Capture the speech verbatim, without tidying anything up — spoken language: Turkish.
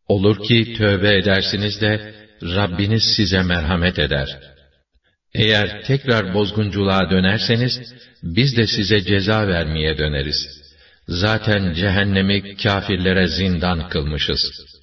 Olur ki tövbe edersiniz de Rabbiniz size merhamet eder. Eğer tekrar bozgunculuğa dönerseniz, biz de size ceza vermeye döneriz. Zaten cehennemi kâfirlere zindan kılmışız.